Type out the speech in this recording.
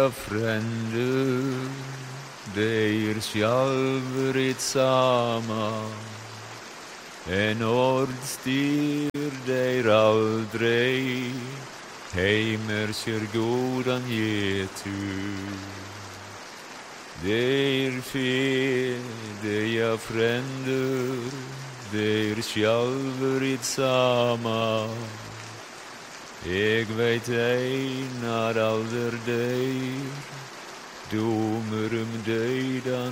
de fränder, de själver ett samma. En ord styr der aldrig, heimer kör godan getu. Der fede fränder, der själver ett samma. Jag vet ej när alder der, domer dödan